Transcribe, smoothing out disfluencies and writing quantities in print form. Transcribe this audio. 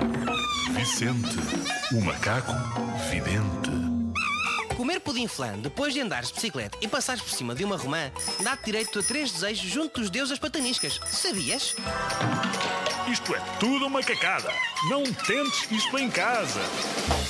Vicente, o macaco vidente. Comer pudim flan depois de andares de bicicleta e passares por cima de uma romã dá-te direito a 3 desejos junto dos deuses pataniscas. Sabias? Isto é tudo uma cacada. Não tentes isto em casa.